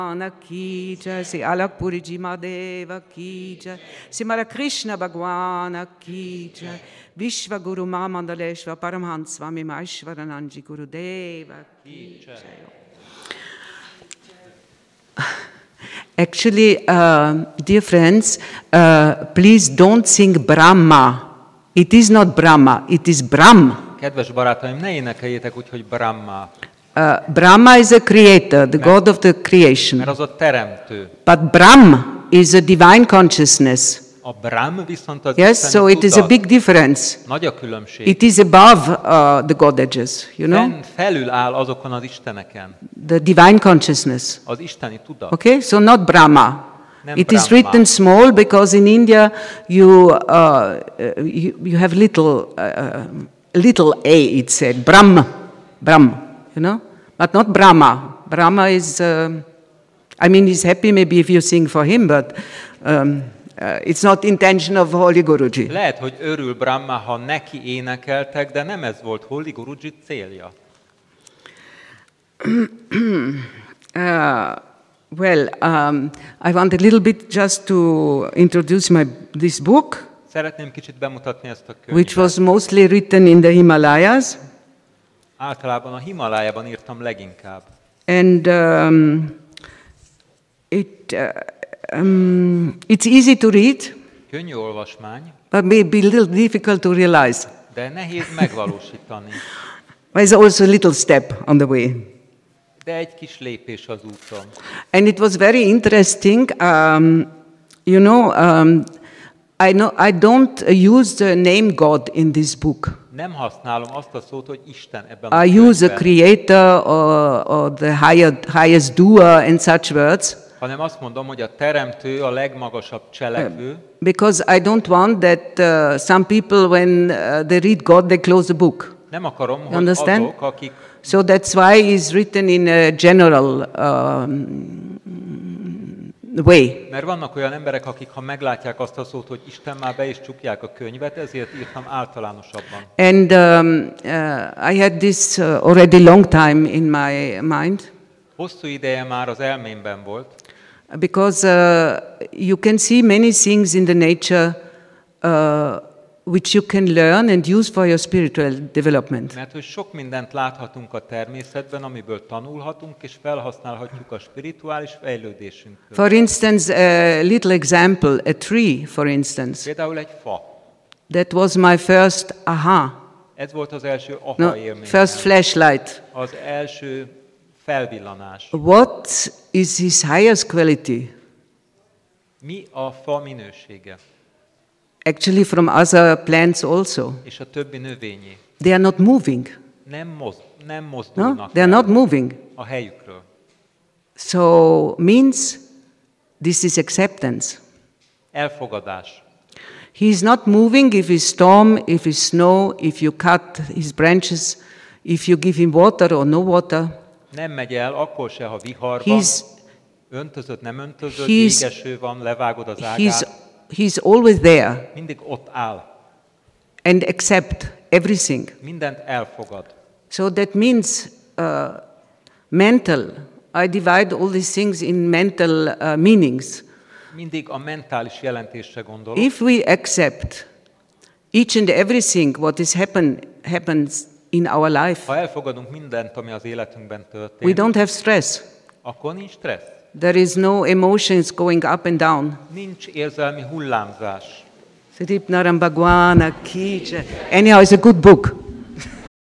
की जय, श्री अलकपुरी जी महादेव की जय, श्री कृष्ण भगवान की जय, विश्व गुरु महामंडलेश्वर परमहंस स्वामी महेश्वरानंद जी गुरुदेव की जय. Actually, dear friends, please don't sing Brahma. It is not Brahma, it is Brahm. Kedves barátaim, ne énekeljétek úgy, hogy Brahma. Brahma is a creator, the god of the creation. Mert az a teremtő. But Brahm is a divine consciousness. A Brahm viszont az Yes, so it is a big difference. Nagy a különbség. It is above the God edges, you know? Felül áll azokon az isteneken. The divine consciousness. Az isteni tudat. Okay, so not Brahma. Nem It Brahma. is written small because in India you have little a. It said Brahm, you know, but not Brahma. Brahma is. I mean, he's happy maybe if you sing for him, but. It's not intention of Holy Guruji. Lehet, hogy örül Brahma, ha neki énekeltek, de nem ez volt Holy Guruji célja. I want a little bit just to introduce this book. Szeretném kicsit bemutatni ezt a könyvet. Which was mostly written in the Himalayas. Általában a Himalájában írtam leginkább. And it's easy to read, könnyű olvasmány, but maybe a little difficult to realize. De nehéz megvalósítani. There's also a little step on the way. De egy kis lépés az úton. And it was very interesting. I don't use the name God in this book. Nem használom azt a szót, hogy Isten ebben a I use a creator or the highest doer and such words. Hanem azt mondom, hogy a teremtő, a legmagasabb cselekvő. Because I don't want that some people, when they read God, they close the book. Nem akarom, hogy azok, akik... So that's why it's written in a general way. Mert vannak olyan emberek, akik ha meglátják azt a szót, hogy Isten, már be is csukják a könyvet, ezért írtam általánosabban. And I had this already long time in my mind. Hosszú ideje már az elmémben volt. Because you can see many things in the nature which you can learn and use for your spiritual development. Mert hogy sok mindent láthatunk a természetben, amiből tanulhatunk, és felhasználhatjuk a spirituális fejlődésünkhöz. For instance, a little example, a tree, for instance. Például egy fa. That was my first aha. Ez volt az első aha élmény. First flashlight. Az első felvillanás. What is his highest quality? Mi a fa minősége? Actually from other plants also. És a többi növényé. They are not moving. Nem mozdulnak. No? They are not moving. A helyükről. So means this is acceptance. Elfogadás. He is not moving if it's storm, if it's snow, if you cut his branches, if you give him water or no water. Nem megy el, akkor se, ha vihar van, öntözött, nem öntözött, jégeső van, levágod az ágát. He's always there. Mindig ott áll. And accept everything. Mindent elfogad. So that means mental. I divide all these things in mental meanings. Mindig a mentális jelentésre gondolok. If we accept each and everything what is happens in our life, ha elfogadunk mindent, ami az életünkben történik, we don't have stress. Akkor nincs stressz. There is no emotions going up and down. Nincs érzelmi hullámzás. Sri Naram Bhagwan ki jai. Anyhow, it's a good book.